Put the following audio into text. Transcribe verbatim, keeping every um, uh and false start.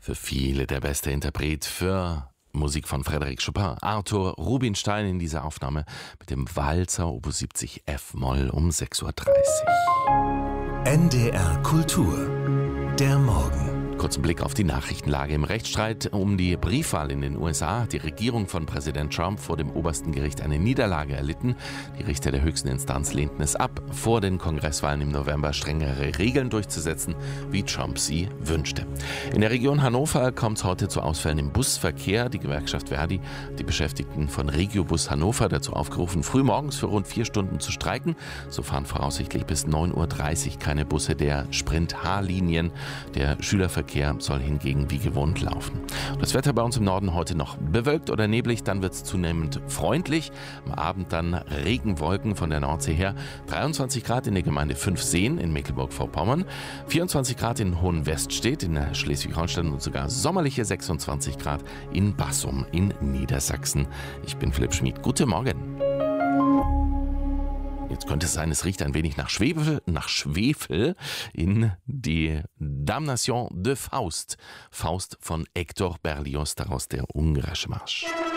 Für viele der beste Interpret für Musik von Frédéric Chopin, Arthur Rubinstein in dieser Aufnahme mit dem Walzer Opus siebzig F-Moll um sechs Uhr dreißig. N D R Kultur, der Morgen. Kurzen Blick auf die Nachrichtenlage. Im Rechtsstreit um die Briefwahl in den U S A hat die Regierung von Präsident Trump vor dem obersten Gericht eine Niederlage erlitten. Die Richter der höchsten Instanz lehnten es ab, vor den Kongresswahlen im November strengere Regeln durchzusetzen, wie Trump sie wünschte. In der Region Hannover kommt es heute zu Ausfällen im Busverkehr. Die Gewerkschaft Verdi hat die Beschäftigten von Regiobus Hannover dazu aufgerufen, frühmorgens für rund vier Stunden zu streiken. So fahren voraussichtlich bis neun Uhr dreißig keine Busse der Sprint-H-Linien. Der Schülerverkehr soll hingegen wie gewohnt laufen. Das Wetter bei uns im Norden heute noch bewölkt oder neblig, dann wird es zunehmend freundlich. Am Abend dann Regenwolken von der Nordsee her. dreiundzwanzig Grad in der Gemeinde Fünfseen in Mecklenburg-Vorpommern, vierundzwanzig Grad in Hohenweststedt in Schleswig-Holstein und sogar sommerliche sechsundzwanzig Grad in Bassum in Niedersachsen. Ich bin Philipp Schmid. Guten Morgen. Jetzt könnte es sein, es riecht ein wenig nach Schwefel, nach Schwefel in die Damnation de Faust. Faust von Hector Berlioz, daraus der ungarische Marsch.